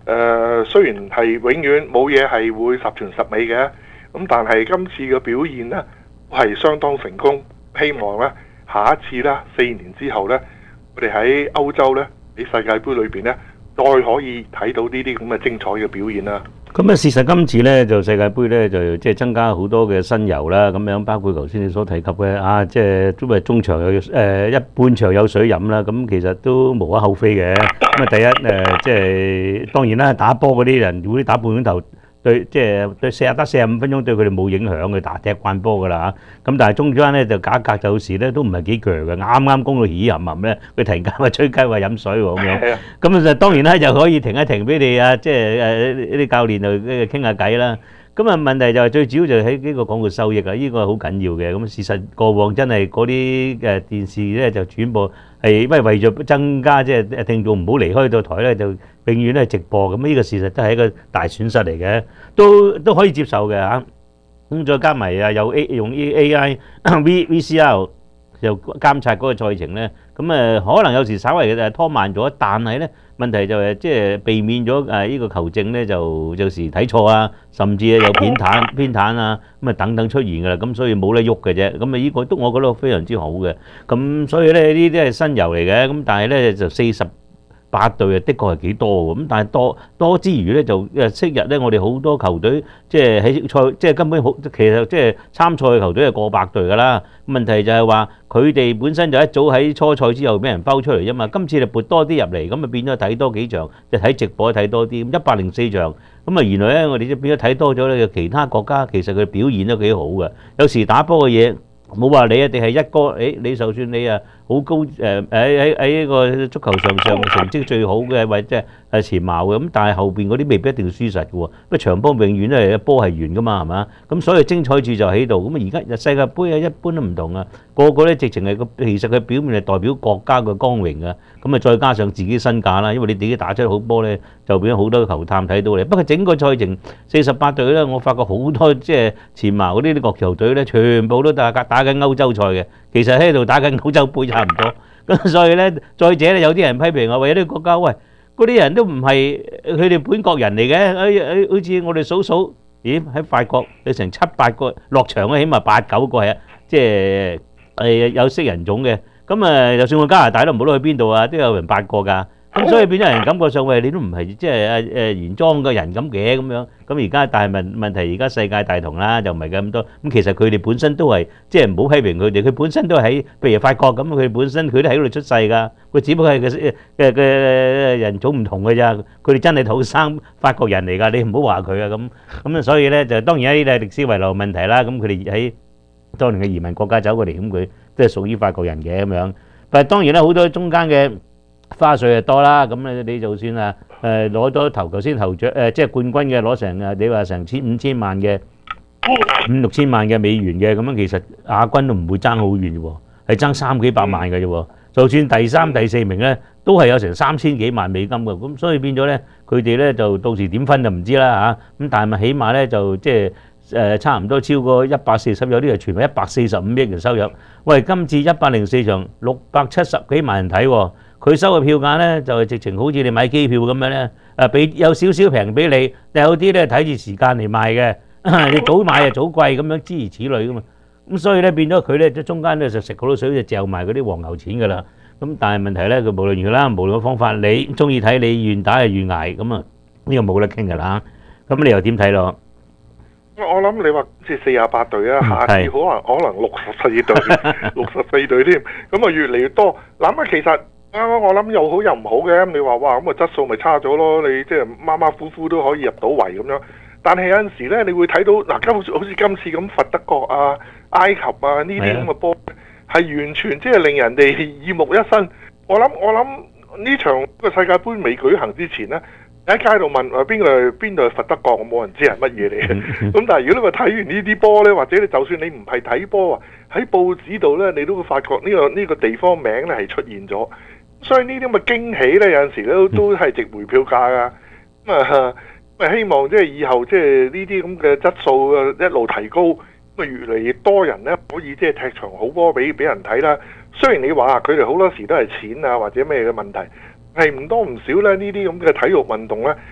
雖然係永遠冇嘢係會十全十美嘅，咁但係今次嘅表現呢係相當成功。希望呢下一次呢4年之後呢，我哋喺歐洲呢，喺世界盃裏邊呢，再可以睇到呢啲咁嘅精彩嘅表現啦。 咁啊，事實今次咧就世界盃咧就即係增加好多嘅新猷啦，咁樣包括頭先你所提及嘅即係都係中場有一半場有水飲啦，咁其實都無可厚非嘅。咁啊，第一即係當然啦，打波嗰啲人如果打半鐘頭對即係對45分鐘對佢哋冇影響嘅，踢慣波㗎啦嚇。咁但係中間咧就隔一隔有時咧都唔係幾鋸嘅，啱啱攻到起冚冚咧，佢突然間話吹雞話飲水喎咁樣。咁就當然啦，就可以停一停俾你即係呢啲教練就傾下偈啦。咁啊問題就係最主要就喺呢個廣告收益啊，呢個係好緊要嘅。咁事實過往真係嗰啲電視咧就轉播係為咗增加即係聽眾唔好離開到台咧，就永遠都係直播。咁呢個事實都係一個大損失嚟嘅，都可以接受嘅嚇。咁再加埋用AI VCR 就監察嗰個賽程咧，咁可能有時稍微拖慢咗，但係咧問題就係即係避免咗呢個球證咧就有時睇錯啊，甚至有偏袒啊，咁啊等等出現㗎啦，咁所以冇得喐嘅啫。咁啊呢個都我覺得非常之好嘅。咁所以咧呢啲係新猷嚟嘅，咁但係咧就48隊啊，的確係幾多喎。咁但係多之餘咧，就昔日咧，我哋好多球隊即係喺賽，即係根本好，其實即係參賽嘅球隊係過百隊㗎啦。問題就係話佢哋本身就一早喺初賽之後俾人包出嚟啫嘛。今次就撥多啲入嚟，咁啊變咗睇多幾場，就睇直播睇多啲。104場，咁啊原來咧我哋就變咗睇多咗咧，其他國家其實佢表現都幾好嘅。有時打波嘅嘢。冇話你一定係一哥，你就算你好高喺呢個足球上成績最好嘅，或者係前茅嘅，咁但係後邊嗰啲未必一定輸實嘅喎，因場波永遠都係波係完噶嘛，係嘛？咁所以精彩處就喺度。咁啊而家世界盃一般都唔同啊，個個咧直情係其實佢表面係代表國家嘅光榮啊，咁啊再加上自己身價啦，因為你自己打出好波咧，就變咗好多球探睇到你。不過整個賽程48隊咧，我發覺好多即係前茅嗰啲國球隊咧，全部都打緊歐洲賽嘅，其實喺度打緊歐洲盃差唔多。咁所以咧，再者咧，有啲人批評我，有啲國家喂，嗰啲人都唔係佢哋本國人嚟嘅，好似我哋數，咦喺法國有成7、8個落場咧，起碼8、9個係即係有色人種嘅。咁就算我加拿大都唔好得去邊度啊，都有人8個㗎。咁所以變咗人感覺上喂，你都唔係即係原裝嘅人咁嘅咁樣。咁而家但係問題，而家世界大同啦，就唔係咁多。咁其實佢哋本身都係即係唔好批評佢哋，佢本身都係喺譬如法國咁，佢本身佢都喺嗰度出世㗎。佢只不過係嘅人種唔同嘅咋，佢哋真係土生法國人嚟㗎。你唔好話佢啊咁所以咧就當然呢啲係歷史遺留問題啦。咁佢哋喺當年嘅移民國家走過嚟，咁佢都係屬於法國人嘅咁樣。但係當然啦，好多中間嘅花絮就多啦，咁你就算攞咗頭先頭獎即係冠軍嘅攞成你話成5千萬嘅5、6千萬嘅美元嘅，咁樣其實亞軍都唔會爭好遠喎，係爭3幾百萬嘅啫喎。就算第3、第4名咧，都係有成3000幾萬美金嘅，咁所以變咗咧，佢哋咧就到時點分就唔知啦嚇。咁但係咪起碼咧就即係差唔多超過140，有啲係全部145億嘅收入。喂，今次104場670幾萬人睇喎。佢收嘅票價咧就係直情好似你買機票咁樣咧，俾有少少平俾你，但有啲咧睇住時間嚟賣嘅，你早買就早貴咁樣，諸如此類噶嘛。咁所以咧變咗佢咧，中間咧就食好多水就嚼埋嗰啲黃牛錢噶啦。咁但係問題咧，佢無論如何啦，無論個方法，你中意睇，你願打就願捱，咁啊呢個冇得傾噶啦。咁你又點睇咯？ 我諗你話即係48隊啊，下次可能64隊，64隊添，咁啊越嚟越多。嗱其實。我諗又好又唔好嘅，你話哇咁啊質素咪差咗咯？你即係馬馬虎虎都可以入到圍咁樣，但係有陣時咧，你會睇到嗱，好似今次咁佛德國啊、埃及啊呢啲咁嘅波，係完全即係令人哋耳目一新。我諗呢場個世界盃未舉行之前咧，喺街度問邊度係佛德國，我冇人知係乜嘢嚟嘅。咁但係如果你話睇完呢啲波咧，或者你就算你唔係睇波啊，喺報紙度咧，你都會發覺呢個地方名咧係出現咗。所以呢啲咁嘅驚喜咧，有陣時都係值回票價噶。咁希望即係以後即係呢啲咁嘅質素一路提高，咁啊越嚟越多人咧可以即係踢場好波俾人睇啦。雖然你話佢哋好多時都係錢啊或者咩嘅問題，係唔多唔少咧呢啲咁嘅體育運動咧，